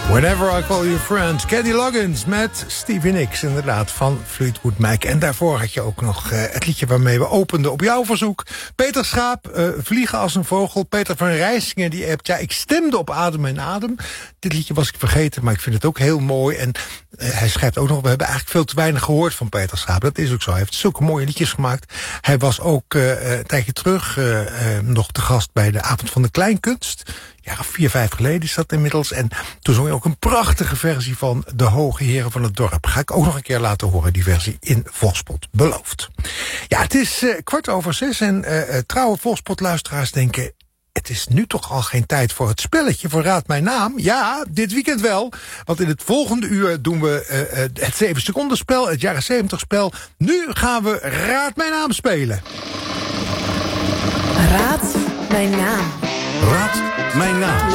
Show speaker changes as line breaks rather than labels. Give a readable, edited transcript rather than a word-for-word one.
Whenever I Call You Friend. Kenny Loggins met Stevie Nicks, inderdaad, van Fleetwood Mac. En daarvoor had je ook nog het liedje waarmee we openden op jouw verzoek. Peter Schaap, Vliegen als een vogel. Peter van Rijsingen, die appt, ja, ik stemde op Adem en Adem. Dit liedje was ik vergeten, maar ik vind het ook heel mooi. En hij schrijft ook nog, we hebben eigenlijk veel te weinig gehoord van Peter Schaap. Dat is ook zo, hij heeft zulke mooie liedjes gemaakt. Hij was ook een tijdje terug nog te gast bij de Avond van de Kleinkunst. Ja, 4, 5 geleden is dat inmiddels. En toen zong je ook een prachtige versie van De Hoge Heren van het Dorp. Ga ik ook nog een keer laten horen, die versie in Volkspot. Beloofd. Ja, het is 5:15 en trouwe Volkspot-luisteraars denken, het is nu toch al geen tijd voor het spelletje voor Raad Mijn Naam? Ja, dit weekend wel. Want in het volgende uur doen we het 7 seconden spel, het jaren 70 spel. Nu gaan we Raad Mijn Naam spelen.
Raad Mijn Naam.
Raad Mijn Naam.